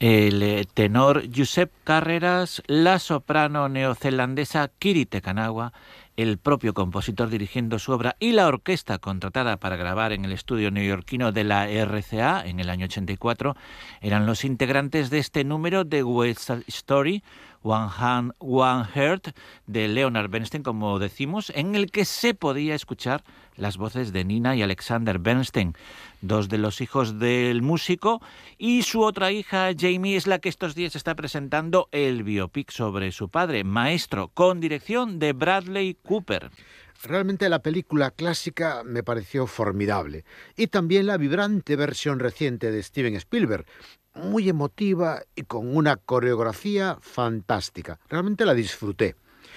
el tenor Josep Carreras, la soprano neozelandesa Kiri Te Kanawa, el propio compositor dirigiendo su obra y la orquesta contratada para grabar en el estudio neoyorquino de la RCA en el año 84 eran los integrantes de este número de West Side Story, One Hand, One Heart, de Leonard Bernstein, como decimos, en el que se podía escuchar las voces de Nina y Alexander Bernstein, dos de los hijos del músico, y su otra hija, Jamie, es la que estos días está presentando el biopic sobre su padre, Maestro, con dirección de Bradley Cooper. Realmente la película clásica me pareció formidable, y también la vibrante versión reciente de Steven Spielberg, muy emotiva y con una coreografía fantástica. Realmente la disfruté.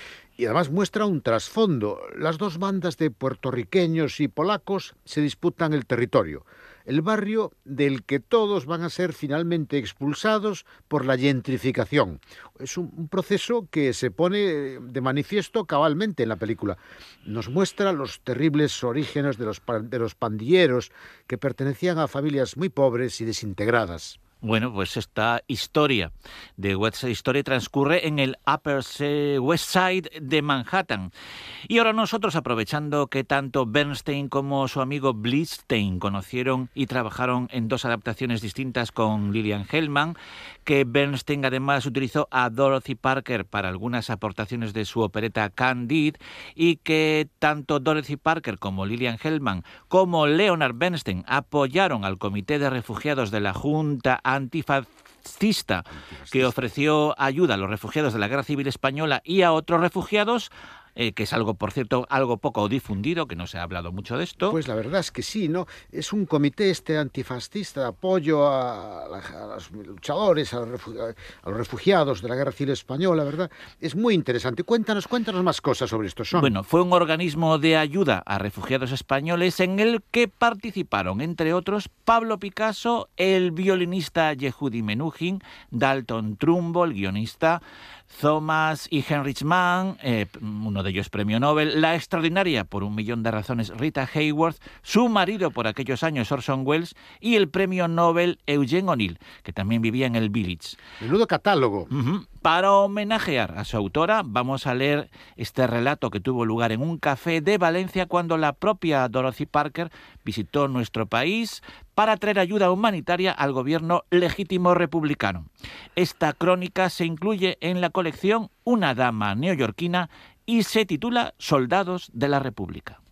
Y además muestra un trasfondo. Las dos bandas de puertorriqueños y polacos se disputan el territorio, el barrio del que todos van a ser finalmente expulsados por la gentrificación. Es un proceso que se pone de manifiesto cabalmente en la película. Nos muestra los terribles orígenes de los pandilleros que pertenecían a familias muy pobres y desintegradas. Bueno, pues esta historia de West Side Story transcurre en el Upper West Side de Manhattan. Y ahora nosotros, aprovechando que tanto Bernstein como su amigo Blitzstein conocieron y trabajaron en dos adaptaciones distintas con Lillian Hellman, que Bernstein además utilizó a Dorothy Parker para algunas aportaciones de su opereta Candide, y que tanto Dorothy Parker como Lillian Hellman como Leonard Bernstein apoyaron al Comité de Refugiados de la Junta Antifascista, que ofreció ayuda a los refugiados de la Guerra Civil Española y a otros refugiados, que es algo, por cierto, algo poco difundido, que no se ha hablado mucho de esto. Pues la verdad es que sí, ¿no? Es un comité antifascista de apoyo a los luchadores, a los refugiados de la Guerra Civil Española, ¿verdad? Es muy interesante. Cuéntanos más cosas sobre esto, Sean. Bueno, fue un organismo de ayuda a refugiados españoles en el que participaron, entre otros, Pablo Picasso, el violinista Yehudi Menuhin, Dalton Trumbo, el guionista, Thomas y Heinrich Mann, uno de ellos premio Nobel, la extraordinaria por 1.000.000 de razones Rita Hayworth, su marido por aquellos años Orson Welles y el premio Nobel Eugene O'Neill, que también vivía en el Village. Menudo catálogo. Para homenajear a su autora, vamos a leer este relato que tuvo lugar en un café de Valencia cuando la propia Dorothy Parker visitó nuestro país para traer ayuda humanitaria al gobierno legítimo republicano. Esta crónica se incluye en la colección Una dama neoyorquina y se titula Soldados de la República.